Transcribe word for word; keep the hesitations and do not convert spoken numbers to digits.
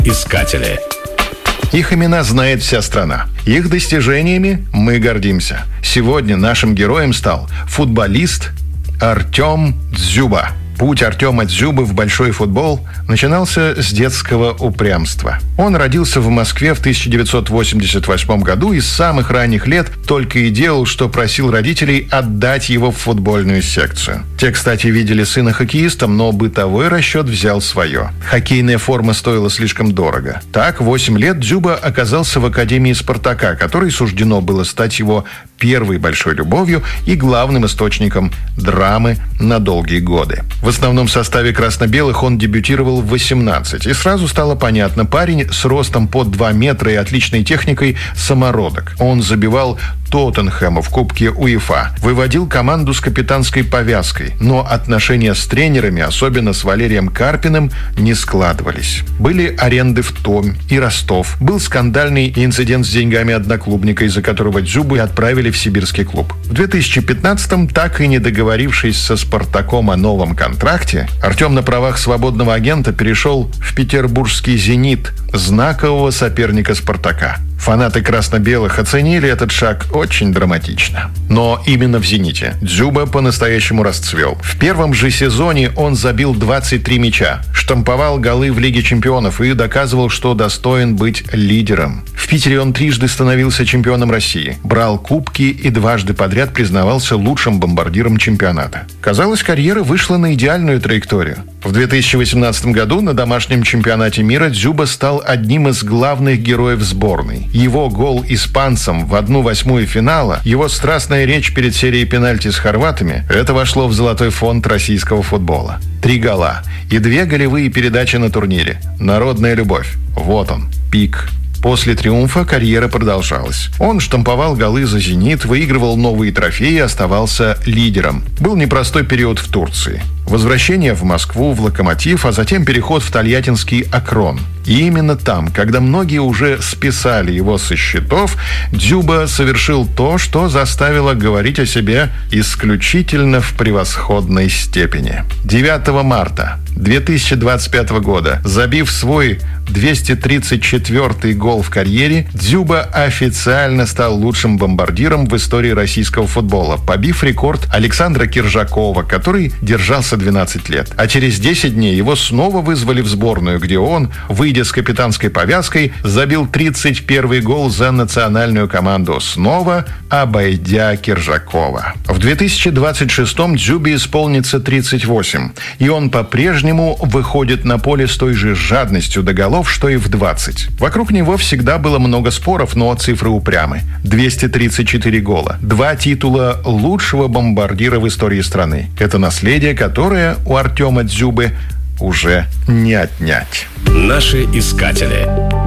искатели. Их имена знает вся страна. Их достижениями мы гордимся. Сегодня нашим героем стал футболист Артем Дзюба. Путь Артема Дзюбы в большой футбол начинался с детского упрямства. Он родился в Москве в тысяча девятьсот восемьдесят восьмом году и с самых ранних лет только и делал, что просил родителей отдать его в футбольную секцию. Те, кстати, видели сына хоккеистом, но бытовой расчет взял свое. Хоккейная форма стоила слишком дорого. Так, в восемь лет Дзюба оказался в академии «Спартака», которой суждено было стать его первой большой любовью и главным источником драмы на долгие годы. В основном составе красно-белых он дебютировал в восемнадцать, и сразу стало понятно, парень с ростом под два метра и отличной техникой самородок. Он забивал Тоттенхэму в Кубке УЕФА, выводил команду с капитанской повязкой, но отношения с тренерами, особенно с Валерием Карпиным, не складывались. Были аренды в Томь и Ростов, был скандальный инцидент с деньгами одноклубника, из-за которого Дзюбу отправили в сибирский клуб. В две тысячи пятнадцатом, так и не договорившись со «Спартаком» о новом контракте, Артем на правах свободного агента перешел в петербургский «Зенит», знакового соперника «Спартака». Фанаты красно-белых оценили этот шаг очень драматично. Но именно в «Зените» Дзюба по-настоящему расцвел. В первом же сезоне он забил двадцать три мяча, штамповал голы в Лиге чемпионов и доказывал, что достоин быть лидером. В Питере он трижды становился чемпионом России, брал кубки и дважды подряд признавался лучшим бомбардиром чемпионата. Казалось, карьера вышла на идеальную траекторию. В две тысячи восемнадцатом году на домашнем чемпионате мира Дзюба стал одним из главных героев сборной. Его гол испанцам в одну восьмую финала, его страстная речь перед серией пенальти с хорватами – это вошло в золотой фонд российского футбола. Три гола и две голевые передачи на турнире. Народная любовь. Вот он, пик. После триумфа карьера продолжалась. Он штамповал голы за «Зенит», выигрывал новые трофеи и оставался лидером. Был непростой период в Турции. Возвращение в Москву, в «Локомотив», а затем переход в тольяттинский «Акрон». И именно там, когда многие уже списали его со счетов, Дзюба совершил то, что заставило говорить о себе исключительно в превосходной степени. девятого марта две тысячи двадцать пятого года, забив свой двести тридцать четвёртый гол в карьере, Дзюба официально стал лучшим бомбардиром в истории российского футбола, побив рекорд Александра Киржакова, который держался двенадцать лет. А через десять дней его снова вызвали в сборную, где он, выйдя с капитанской повязкой, забил тридцать первый гол за национальную команду, снова обойдя Киржакова. В две тысячи двадцать шестом Дзюбе исполнится тридцать восемь, и он по-прежнему выходит на поле с той же жадностью до голов, что и в двадцать. Вокруг него всегда было много споров, но цифры упрямы. двести тридцать четыре гола, два титула лучшего бомбардира в истории страны. Это наследие, которое у Артема Дзюбы уже не отнять. Наши искатели.